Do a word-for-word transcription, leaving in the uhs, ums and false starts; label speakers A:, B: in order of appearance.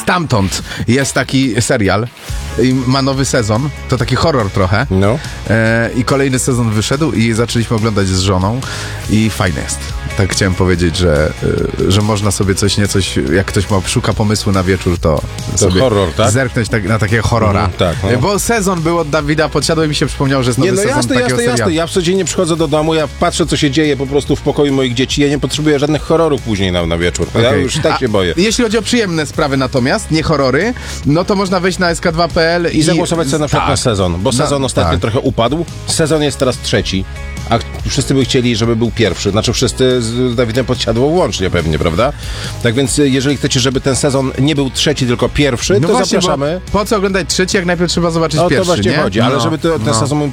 A: Stamtąd jest taki serial i ma nowy sezon, to taki horror trochę.
B: No.
A: E, I kolejny sezon wyszedł i zaczęliśmy oglądać z żoną i fajne jest. Tak chciałem powiedzieć, że, y, że można sobie coś, nie coś, jak ktoś ma, szuka pomysłu na wieczór, to,
B: To
A: sobie
B: horror, tak?
A: zerknąć tak, na takiego horrora.
B: Mhm, tak, no.
A: Bo sezon był od Dawida Podsiadło i mi się przypomniało, że jest nowy
B: Nie, no
A: sezon
B: jasne,
A: takiego
B: jasne,
A: serialu.
B: jasne. Ja codziennie przychodzę do domu, ja patrzę, co się dzieje po prostu w pokoju moich dzieci. Ja nie potrzebuję żadnych horrorów później na, na wieczór. Ja
A: Okej.
B: już tak
A: A
B: się boję.
A: Jeśli chodzi o przyjemne sprawy natomiast, nie horrory, no to można wejść na S K dwa kropka P L i,
B: I zagłosować sobie na przykład
A: tak.
B: na sezon, bo sezon
A: No,
B: ostatnio
A: tak.
B: trochę upadł. Sezon jest teraz trzeci, a wszyscy by chcieli, żeby był pierwszy. Znaczy wszyscy z Dawidem Podsiadło łącznie pewnie, prawda? Tak więc jeżeli chcecie, żeby ten sezon nie był trzeci, tylko pierwszy,
A: No
B: to
A: właśnie,
B: zapraszamy.
A: bo po co oglądać trzeci, jak najpierw trzeba zobaczyć
B: O to
A: pierwszy,
B: właśnie
A: nie?
B: chodzi, ale
A: No,
B: żeby to, ten
A: no.
B: sezon był